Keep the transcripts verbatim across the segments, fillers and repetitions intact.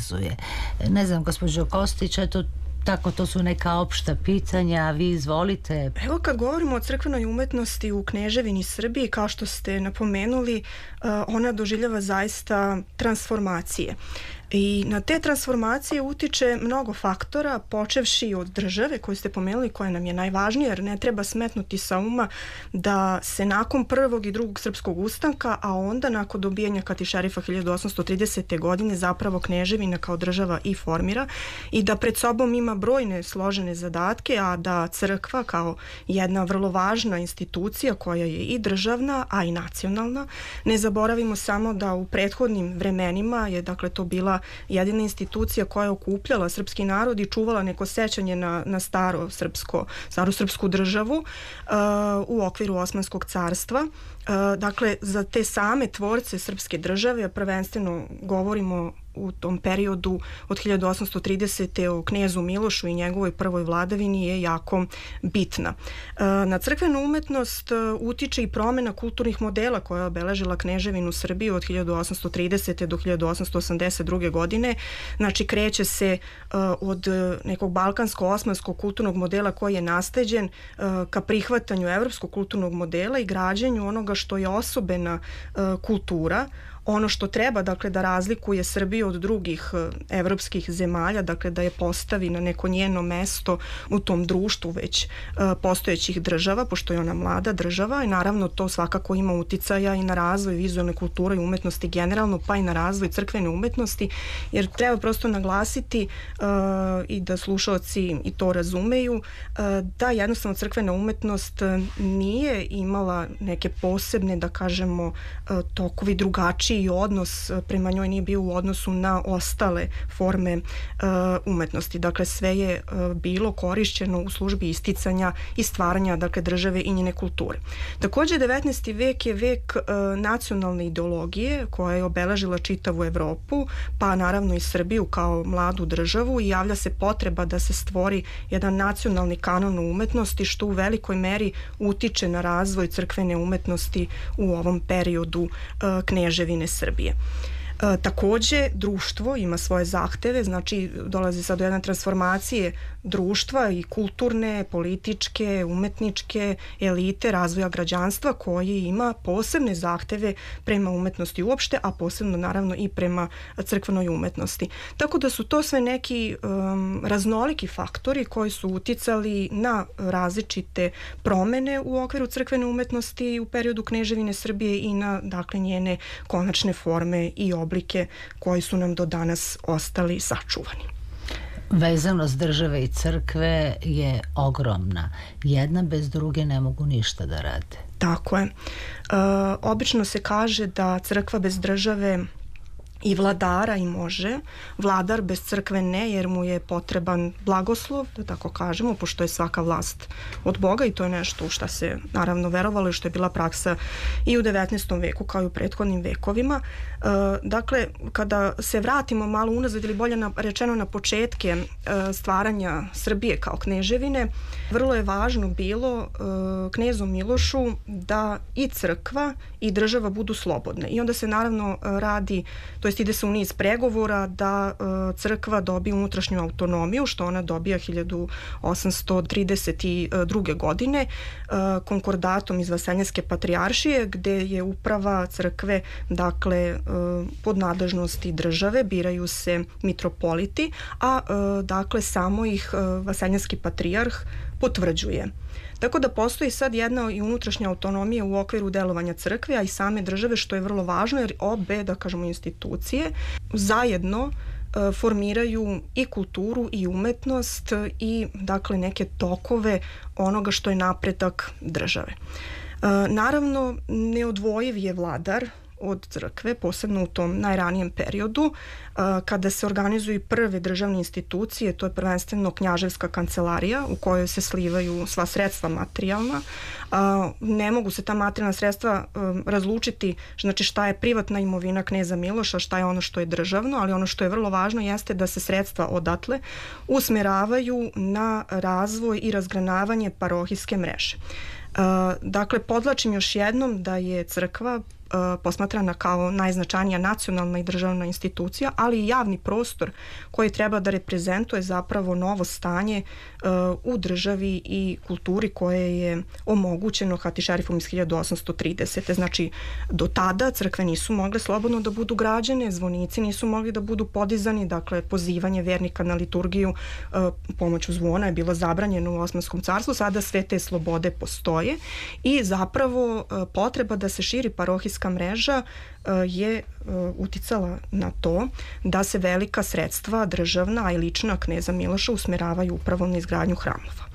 organizuje. Ne znam, gospođo Kostić, eto, tako, to su neka opšta pitanja, vi izvolite. Evo, kad govorimo o crkvenoj umetnosti u Kneževini Srbiji, kao što ste napomenuli, ona doživljava zaista transformacije. I na te transformacije utiče mnogo faktora, počevši od države koju ste pomenuli, koja nam je najvažnija, jer ne treba smetnuti sa uma da se nakon prvog i drugog srpskog ustanka, a onda nakon dobijanja Katišerifa hiljadu osamsto tridesete. godine zapravo Kneževina kao država i formira i da pred sobom ima brojne složene zadatke, a da crkva kao jedna vrlo važna institucija koja je i državna, a i nacionalna. Ne zaboravimo samo da u prethodnim vremenima je dakle to bila jedina institucija koja je okupljala srpski narod i čuvala neko sećanje na, na staro srpsko, staru srpsku državu uh, u okviru Osmanskog carstva. Uh, dakle, za te same tvorce srpske države, a prvenstveno govorimo u tom periodu od hiljadu osamsto tridesete. o knezu Milošu i njegovoj prvoj vladavini je jako bitna. Na crkvenu umetnost utiče i promjena kulturnih modela koja je obeležila Kneževinu Srbiju od hiljadu osamsto tridesete. do hiljadu osamsto osamdeset druge. godine. Znači, kreće se od nekog balkansko-osmanskog kulturnog modela koji je nasleđen ka prihvatanju evropskog kulturnog modela i građenju onoga što je osobena kultura, ono što treba, dakle, da razlikuje Srbiju od drugih evropskih zemalja, dakle, da je postavi na neko njeno mesto u tom društvu već uh, postojećih država, pošto je ona mlada država, i naravno to svakako ima uticaja i na razvoj vizualne kulture i umetnosti generalno, pa i na razvoj crkvene umetnosti, jer treba prosto naglasiti uh, i da slušalci i to razumeju, uh, da jednostavno crkvena umetnost nije imala neke posebne, da kažemo, uh, tokovi drugačiji i odnos prema njoj nije bio u odnosu na ostale forme uh, umetnosti. Dakle, sve je uh, bilo korišćeno u službi isticanja i stvaranja, dakle, države i njene kulture. Također, devetnaesti. vek je vek uh, nacionalne ideologije koja je obeležila čitavu Evropu, pa naravno i Srbiju kao mladu državu, i javlja se potreba da se stvori jedan nacionalni kanon umetnosti, što u velikoj meri utiče na razvoj crkvene umetnosti u ovom periodu uh, Kneževine Srbije. E, takođe, društvo ima svoje zahteve, znači dolazi sad do jedne transformacije društva i kulturne, političke, umetničke elite, razvoja građanstva koji ima posebne zahteve prema umetnosti uopšte, a posebno naravno i prema crkvenoj umetnosti. Tako da su to sve neki um, raznoliki faktori koji su uticali na različite promene u okviru crkvene umetnosti u periodu Kneževine Srbije i na, dakle, njene konačne forme i oblike koji su nam do danas ostali sačuvani. Vezanost države i crkve je ogromna. Jedna bez druge ne mogu ništa da rade. Tako je. E, obično se kaže da crkva bez države i vladara i može, vladar bez crkve ne, jer mu je potreban blagoslov, da tako kažemo, pošto je svaka vlast od Boga, i to je nešto u šta se naravno verovalo i što je bila praksa i u devetnaestom. veku kao i u prethodnim vekovima. E, dakle, kada se vratimo malo unazad, ili bolje na, rečeno na početke e, stvaranja Srbije kao kneževine, vrlo je važno bilo e, knezu Milošu da i crkva i država budu slobodne. I onda se naravno radi, to jest ide se u niz pregovora da uh, crkva dobije unutrašnju autonomiju, što ona dobija hiljadu osamsto trideset druge. godine uh, konkordatom iz Vaseljenske patrijaršije, gde je uprava crkve, dakle, uh, pod nadležnosti države, biraju se mitropoliti, a uh, dakle samo ih uh, Vaseljenski patrijarh potvrđuje. Tako da postoji sad jedna i unutrašnja autonomija u okviru delovanja crkve, a i same države, što je vrlo važno, jer obe, da kažemo, institucije zajedno e, formiraju i kulturu i umetnost i, dakle, neke tokove onoga što je napredak države. E, naravno, neodvojiv je vladar od crkve, posebno u tom najranijem periodu, kada se organizuju prve državne institucije, to je prvenstveno knjaževska kancelarija u kojoj se slivaju sva sredstva materijalna. Ne mogu se ta materijalna sredstva razlučiti, znači šta je privatna imovina kneza Miloša, šta je ono što je državno, ali ono što je vrlo važno jeste da se sredstva odatle usmeravaju na razvoj i razgranavanje parohijske mreže. Dakle, podlačim još jednom da je crkva posmatrana kao najznačajnija nacionalna i državna institucija, ali i javni prostor koji treba da reprezentuje zapravo novo stanje u državi i kulturi koje je omogućeno Hatišerifom iz hiljadu osamsto tridesete. Znači, do tada crkve nisu mogle slobodno da budu građene, zvonici nisu mogli da budu podizani, dakle, pozivanje vernika na liturgiju pomoću zvona je bilo zabranjeno u Osmanskom carstvu, sada sve te slobode postoje i zapravo potreba da se širi parohijska mreža je uticala na to da se velika sredstva državna, a i lična kneza Miloša usmeravaju upravo na izgradnju hramova.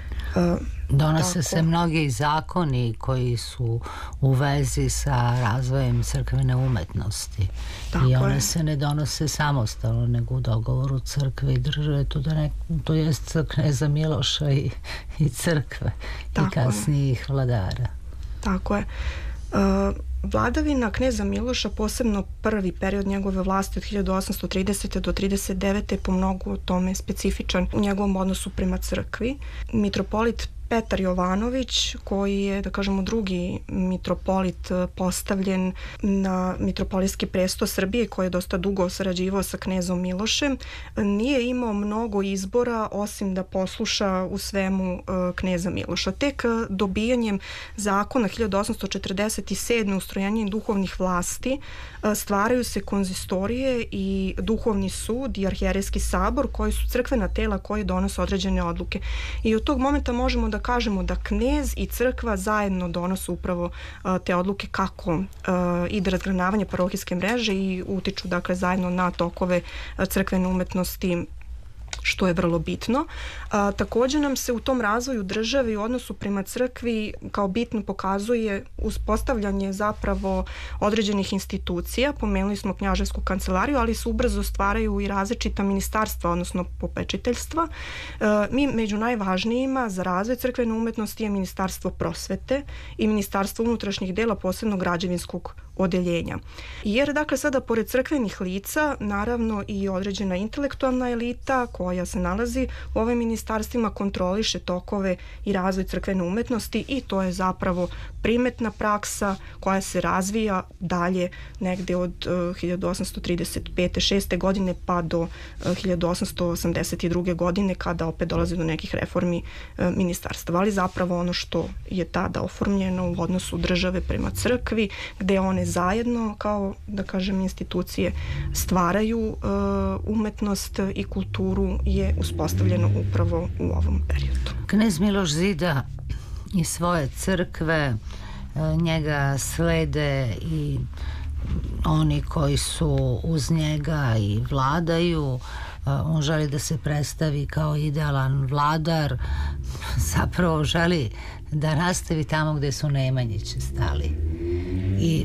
Donose Tako. se mnogi zakoni koji su u vezi sa razvojem crkvene umetnosti. Tako i one je. se ne donose samostalno, nego u dogovoru crkve i države, to, da ne, to jest kneza Miloša i, i crkve Tako i kasnijih je. vladara. Tako je. Uh, Vladavina kneza Miloša, posebno prvi period njegove vlasti od hiljadu osamsto tridesete do trideset devete je po mnogo tome specifičan u njegovom odnosu prema crkvi. Mitropolit Petar Jovanović, koji je, da kažemo, drugi mitropolit postavljen na mitropolijski presto Srbije, koji je dosta dugo sarađivao sa knezom Milošem, nije imao mnogo izbora osim da posluša u svemu uh, kneza Miloša. Tek uh, dobijanjem zakona hiljadu osamsto četrdeset sedme ustrojenjem duhovnih vlasti uh, stvaraju se konzistorije i duhovni sud i arhijerejski sabor, koji su crkvena tela koje donose određene odluke. I od tog momenta možemo da kažemo da knez i crkva zajedno donose upravo uh, te odluke kako uh, ide razgranavanje parohijske mreže i utiču, dakle, zajedno na tokove uh, crkvene umetnosti, što je vrlo bitno. A, također nam se u tom razvoju države i odnosu prema crkvi kao bitno pokazuje uspostavljanje zapravo određenih institucija. Pomenuli smo knjaževsku kancelariju, ali se ubrzo stvaraju i različita ministarstva, odnosno popečiteljstva. A, mi među najvažnijima za razvoj crkvene umetnosti je Ministarstvo prosvete i Ministarstvo unutrašnjih dela, posebno građevinskog odeljenja. Jer, dakle, sada pored crkvenih lica, naravno i određena intelektualna elita koja se nalazi u ovim ministarstvima kontroliše tokove i razvoj crkvene umetnosti i to je zapravo primetna praksa koja se razvija dalje negde od uh, hiljadu osamsto trideset pete šeste godine pa do uh, hiljadu osamsto osamdeset druge godine, kada opet dolazi do nekih reformi uh, ministarstva. Ali zapravo ono što je tada oformljeno u odnosu države prema crkvi, gde one zajedno, kao da kažem, institucije stvaraju uh, umetnost i kulturu, je uspostavljeno upravo u ovom periodu. Knez Miloš zida i svoje crkve, njega slede i oni koji su uz njega i vladaju. On želi da se predstavi kao idealan vladar, zapravo želi da nastavi tamo gde su Nemanjići stali. I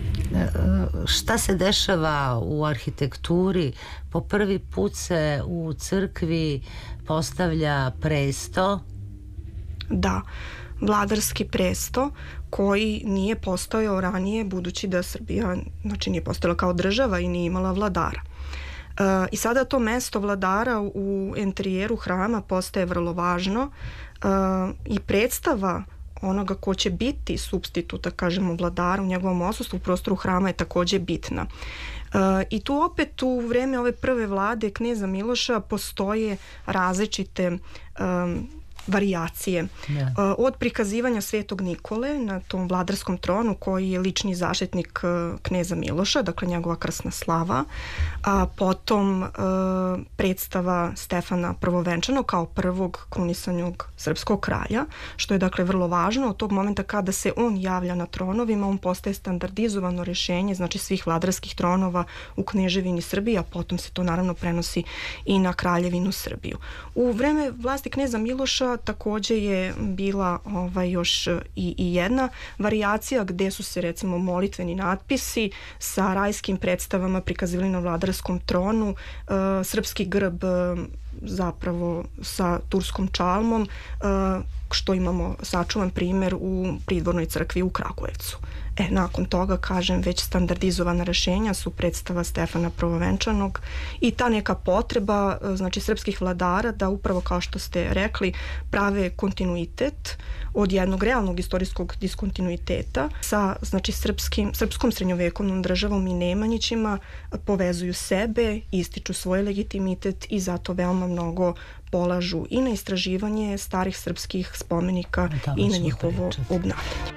šta se dešava u arhitekturi? Po prvi put se u crkvi postavlja presto. Da, vladarski presto koji nije postojao ranije, budući da Srbija, znači, nije postojala kao država i nije imala vladara. E, I sada to mesto vladara u enterijeru hrama postaje vrlo važno e, i predstava onoga ko će biti supstitut, da kažemo, vladara u njegovom odsustvu u prostoru hrama je takođe bitna. E, I tu opet u vreme ove prve vlade kneza Miloša postoje različite um, varijacije. Yeah. Od prikazivanja Svetog Nikole na tom vladarskom tronu, koji je lični zaštitnik kneza Miloša, dakle njegova krsna slava, a potom predstava Stefana Prvovenčanog kao prvog krunisanog srpskog kralja, što je, dakle, vrlo važno. Od tog momenta kada se on javlja na tronovima, on postaje standardizovano rešenje, znači, svih vladarskih tronova u Kneževini Srbije, a potom se to naravno prenosi i na Kraljevinu Srbiju. U vreme vlasti kneza Miloša takođe je bila ovaj, još i, i jedna varijacija gde su se, recimo, molitveni natpisi sa rajskim predstavama prikazivali na vladarskom tronu, e, srpski grb zapravo sa turskom čalmom, što imamo sačuvan primjer u pridvornoj crkvi u Kragujevcu. E, nakon toga, kažem, već standardizovana rešenja su predstava Stefana Prvovenčanog i ta neka potreba, znači, srpskih vladara da upravo, kao što ste rekli, prave kontinuitet od jednog realnog istorijskog diskontinuiteta sa, znači, srpskim, srpskom srednjovekovnom državom i Nemanjićima, povezuju sebe, ističu svoj legitimitet i zato veoma mnogo polažu i na istraživanje starih srpskih spomenika i na njihovo obnavljanje.